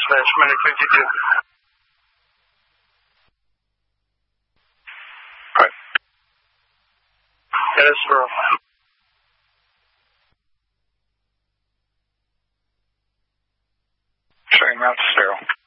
Medic 52. Right. That is true. Showing route to sterile.